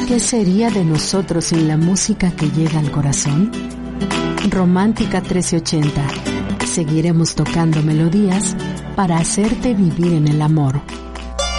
¿Qué sería de nosotros sin la música que llega al corazón? Romántica 1380. Seguiremos tocando melodías para hacerte vivir en el amor.